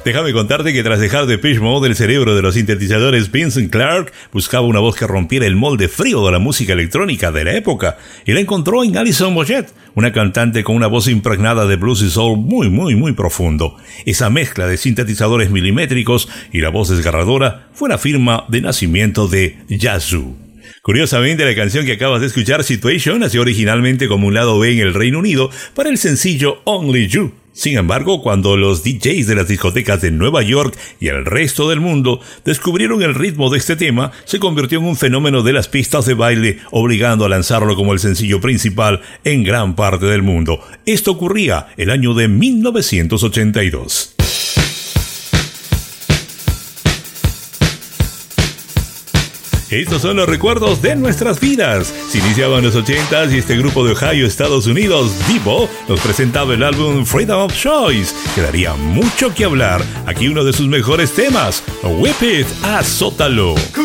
Déjame contarte que tras dejar Depeche Mode, el cerebro de los sintetizadores Vincent Clarke buscaba una voz que rompiera el molde frío de la música electrónica de la época, y la encontró en Alison Moyet, una cantante con una voz impregnada de blues y soul muy profundo. Esa mezcla de sintetizadores milimétricos y la voz desgarradora fue la firma de nacimiento de Yazoo. Curiosamente, la canción que acabas de escuchar, Situation, nació originalmente como un lado B en el Reino Unido para el sencillo Only You. Sin embargo, cuando los DJs de las discotecas de Nueva York y el resto del mundo descubrieron el ritmo de este tema, se convirtió en un fenómeno de las pistas de baile, obligando a lanzarlo como el sencillo principal en gran parte del mundo. Esto ocurría el año de 1982. Estos son los recuerdos de nuestras vidas. Se iniciaban los 80s y este grupo de Ohio, Estados Unidos, Devo, nos presentaba el álbum Freedom of Choice, que daría mucho que hablar. Aquí uno de sus mejores temas, Whip It, Azótalo.